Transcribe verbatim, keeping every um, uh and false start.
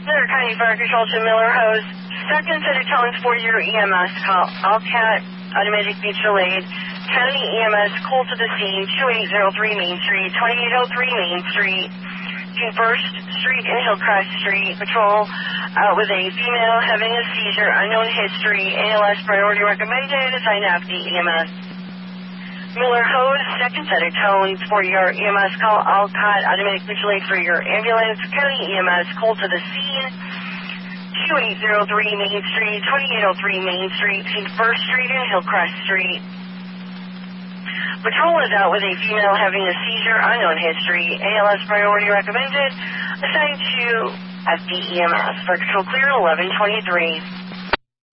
Miller County Fire Control to Miller Hose. Second set of tones for your E M S call. Allcat Automatic Mutual Aid. County E M S, call to the scene, twenty-eight oh three Main Street, twenty-eight oh three Main Street, First Street and Hillcrest Street. Patrol uh, with a female having a seizure, unknown history, A L S priority recommended, assign F D E M S. Miller Hose, second set of tones for your E M S call. Allcat Automatic Mutual Aid for your ambulance. County E M S, call to the scene, twenty-eight oh three Main Street, twenty-eight oh three Main Street, First Street and Hillcrest Street. Patrol is out with a female having a seizure, unknown history, A L S priority recommended, assigned to F D E M S. For control clear, eleven twenty-three.